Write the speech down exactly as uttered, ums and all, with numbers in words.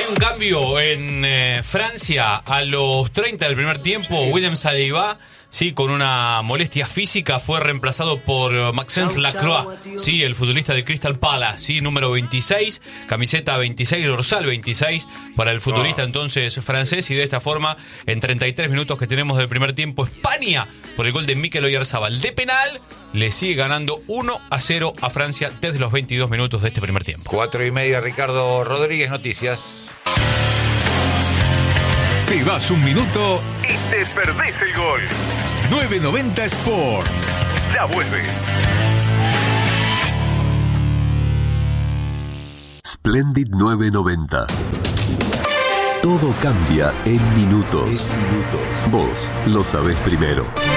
Hay un cambio en eh, Francia a los treinta del primer tiempo. William Saliba, sí, con una molestia física, fue reemplazado por Maxence Lacroix, sí, el futbolista de Crystal Palace, sí, número veintiséis, camiseta veintiséis, dorsal veintiséis para el futbolista entonces francés. Y de esta forma, en treinta y tres minutos que tenemos del primer tiempo, España, por el gol de Mikel Oyarzabal de penal, le sigue ganando uno a cero a Francia desde los veintidós minutos de este primer tiempo. Cuatro y media, Ricardo Rodríguez, noticias. Te vas un minuto y te perdés el gol. nueve noventa Sport. Ya vuelve. Splendid nueve noventa. Todo cambia en minutos. Vos lo sabés primero.